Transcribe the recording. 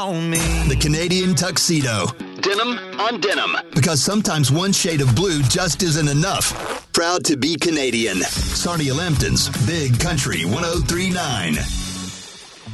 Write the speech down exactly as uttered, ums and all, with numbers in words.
on me. The Canadian tuxedo. Denim on denim. Because sometimes one shade of blue just isn't enough. Proud to be Canadian. Sarnia Lambton's Big Country one oh three point nine.